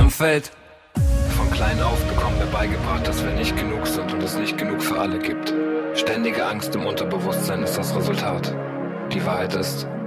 Feld. Von klein auf bekommen wir beigebracht, dass wir nicht genug sind und es nicht genug für alle gibt. Ständige Angst im Unterbewusstsein ist das Resultat. Die Wahrheit ist,